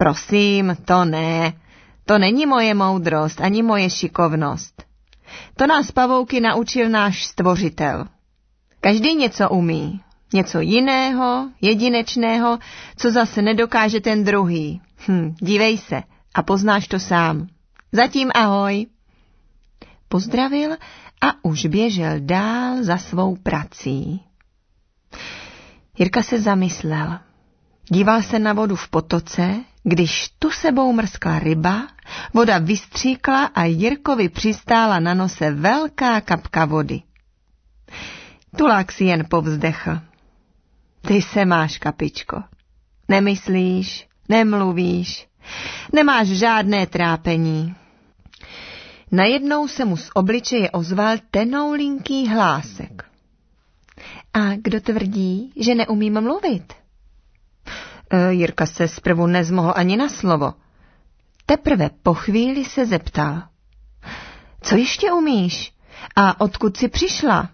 Prosím, to ne. To není moje moudrost, ani moje šikovnost. To nás pavouky naučil náš stvořitel. Každý něco umí. Něco jiného, jedinečného, co zase nedokáže ten druhý. Dívej se a poznáš to sám. Zatím ahoj. Pozdravil a už běžel dál za svou prací. Jirka se zamyslel. Díval se na vodu v potoce, když tu sebou mrskla ryba, voda vystříkla a Jirkovi přistála na nose velká kapka vody. Tulák si jen povzdechl. Ty se máš, kapičko. Nemyslíš, nemluvíš, nemáš žádné trápení. Najednou se mu z obličeje ozval tenoulinký hlásek. A kdo tvrdí, že neumím mluvit? Jirka se zprvu nezmohl ani na slovo. Teprve po chvíli se zeptal. Co ještě umíš? A odkud jsi přišla?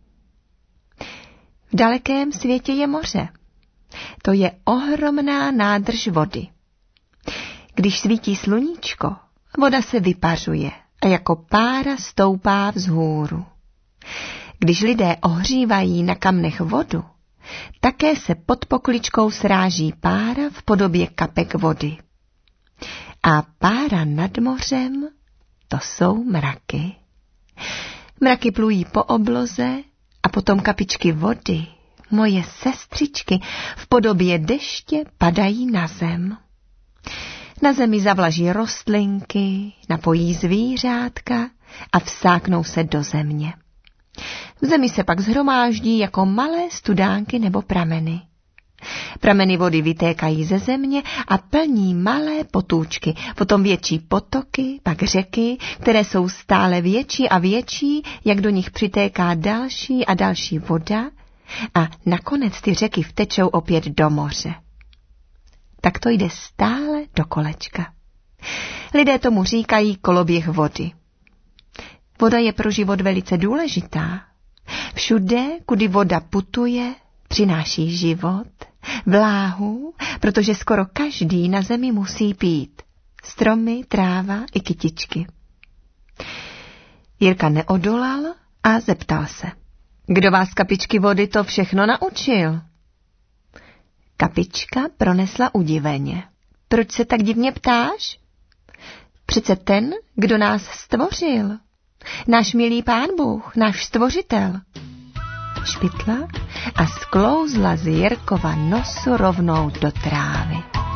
V dalekém světě je moře. To je ohromná nádrž vody. Když svítí sluníčko, voda se vypařuje a jako pára stoupá vzhůru. Když lidé ohřívají na kamnech vodu, také se pod pokličkou sráží pára v podobě kapek vody. A pára nad mořem, to jsou mraky. Mraky plují po obloze a potom kapičky vody, moje sestřičky, v podobě deště padají na zem. Na zemi zavlaží rostlinky, napojí zvířátka a vsáknou se do země. V zemi se pak shromáždí jako malé studánky nebo prameny. Prameny vody vytékají ze země a plní malé potůčky, potom větší potoky, pak řeky, které jsou stále větší a větší, jak do nich přitéká další a další voda a nakonec ty řeky vtečou opět do moře. Tak to jde stále do kolečka. Lidé tomu říkají koloběh vody. Voda je pro život velice důležitá. Všude, kudy voda putuje, přináší život, vláhu, protože skoro každý na zemi musí pít. Stromy, tráva i kytičky. Jirka neodolal a zeptal se. Kdo vás, kapičky vody, to všechno naučil? Kapička pronesla udiveně. Proč se tak divně ptáš? Přece ten, kdo nás stvořil. Náš milý Pán Bůh, náš stvořitel. Špitla a sklouzla z Jirkova nosu rovnou do trávy.